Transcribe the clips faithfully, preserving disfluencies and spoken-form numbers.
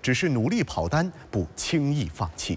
只是努力跑单，不轻易放弃。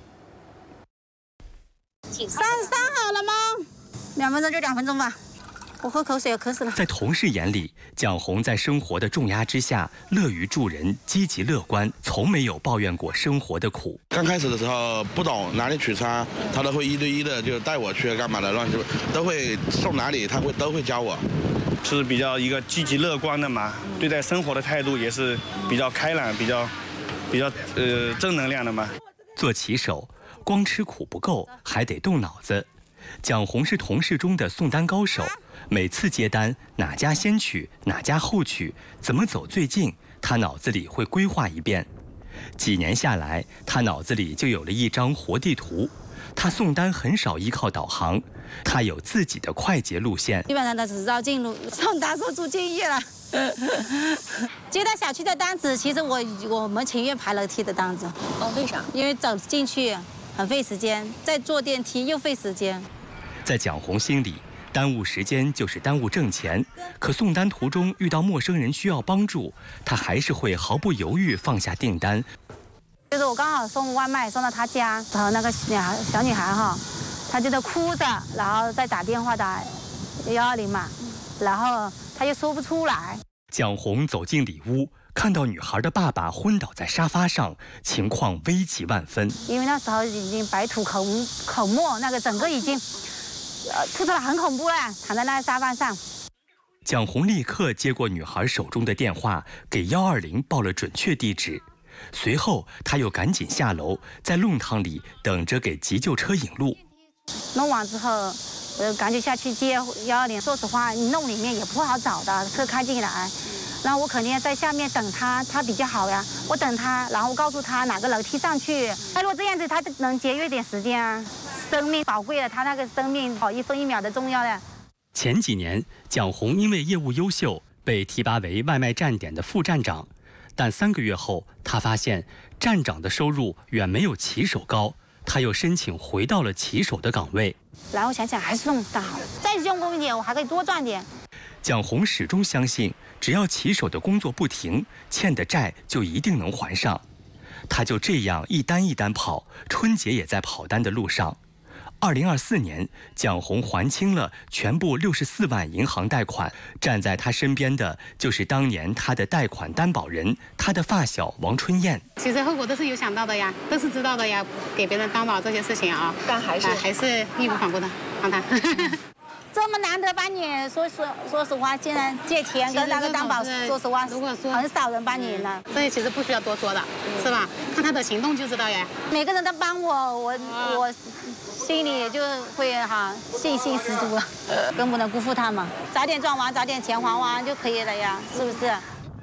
三十三好了吗？两分钟就两分钟吧。我喝口水，我渴死了。 在同事眼里，蒋红在生活的重压之下，乐于助人，积极乐观，从没有抱怨过生活的苦。 刚开始的时候不懂哪里取餐，他都会一对一的就带我去干嘛的，乱七八都会送哪里，他会都会教我。 是比较一个积极乐观的嘛，对待生活的态度也是比较开朗，比较比较呃正能量的嘛。 做骑手，光吃苦不够，还得动脑子。蒋红是同事中的送单高手，每次接单哪家先取，哪家后取，怎么走最近，他脑子里会规划一遍。几年下来，他脑子里就有了一张活地图。他送单很少依靠导航，他有自己的快捷路线， 基本上都是绕近路。送单说住建业了，接到小区的单子，其实我我们情愿爬楼梯的单子。 哦，为啥？ 因为走进去很费时间，再坐电梯又费时间。 在蒋红心里，耽误时间就是耽误挣钱。可送单途中遇到陌生人需要帮助，他还是会毫不犹豫放下订单。 就是我刚好送外卖送到他家，然后那个女孩小女孩哈，她就在哭着，然后再打电话打幺二零嘛，然后她又说不出来。 蒋红走进里屋，看到女孩的爸爸昏倒在沙发上，情况危急万分。 因为那时候已经白吐口口沫，那个整个已经呃吐出来，很恐怖了，躺在那个沙发上。 蒋红立刻接过女孩手中的电话，给幺二零报了准确地址。随后，他又赶紧下楼，在弄堂里等着给急救车引路。 弄完之后，我就赶紧下去接幺二零。说实话，你弄里面也不好找的，车开进来，那我肯定要在下面等他，他比较好呀。我等他，然后告诉他哪个楼梯上去。他如果这样子，他能节约点时间啊。生命宝贵了，他那个生命好一分一秒的重要的。 前几年，蒋红因为业务优秀，被提拔为外卖站点的副站长。但三个月后，他发现站长的收入远没有骑手高，他又申请回到了骑手的岗位。 然后想想还是送单好，再用功一点，我还可以多赚点。 蒋红始终相信，只要骑手的工作不停，欠的债就一定能还上。他就这样一单一单跑，春节也在跑单的路上。二零二四年，蒋红还清了全部六十四万银行贷款。站在他身边的就是当年他的贷款担保人，他的发小王春燕。 其实后果都是有想到的呀，都是知道的呀，给别人担保这些事情啊， 但还是、 啊、还是义无反顾的帮他。 这么难得帮你，说实说实话，现在借钱跟那个担保，说实话， 如果说很少人帮你了。 这些其实不需要多说的，是吧？看他的行动就知道呀。 每个人都帮我，我、啊、我心里就会哈信心十足，更不能辜负他们。早点赚完，早点钱还完就可以了呀，是不是？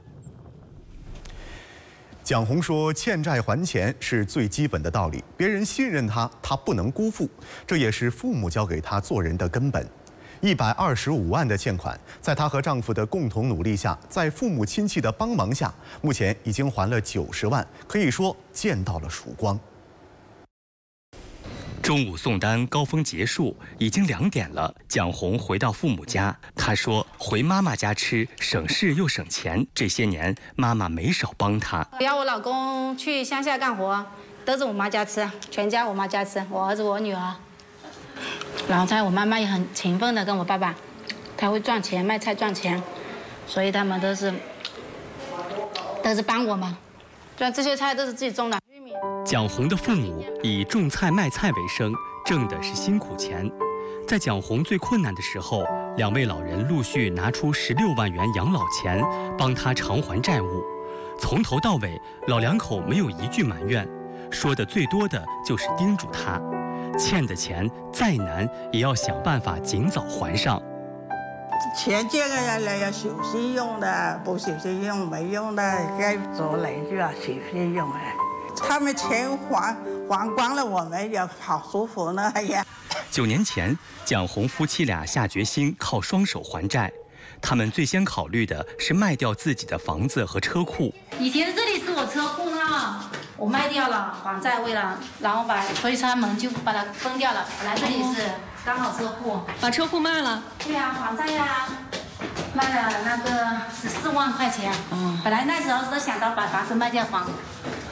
蒋红说：“欠债还钱是最基本的道理，别人信任他，他不能辜负，这也是父母教给他做人的根本。”一百二十五万的欠款，在她和丈夫的共同努力下，在父母亲戚的帮忙下，目前已经还了九十万，可以说见到了曙光。 中午送单高峰结束，已经两点了。蒋红回到父母家，她说：“回妈妈家吃，省事又省钱。这些年，妈妈没少帮她。 我要我老公去乡下干活，都是我妈家吃，全家我妈家吃，我儿子我女儿。然后在我妈妈也很勤奋的跟我爸爸，他会赚钱卖菜赚钱，所以他们都是都是帮我嘛。对，这些菜都是自己种的。” 蒋红的父母以种菜卖菜为生，挣的是辛苦钱。在蒋红最困难的时候，两位老人陆续拿出十六万元养老钱，帮她偿还债务。从头到尾，老两口没有一句埋怨，说的最多的就是叮嘱她，欠的钱再难也要想办法尽早还上。 钱借给人了要小心用的，不小心用没用的，该做人就要小心用的。他们钱还还光了，我们也好舒服呢呀。 九年前，蒋红夫妻俩下决心靠双手还债。他们最先考虑的是卖掉自己的房子和车库。 以前这里是我车库呢，我卖掉了还债位了，然后把推车门就把它封掉了。本来这里是刚好车库， 把车库卖了。 对呀、啊，还债呀、啊，卖了那个十四万块钱。嗯，本来那时候是想到把房子卖掉还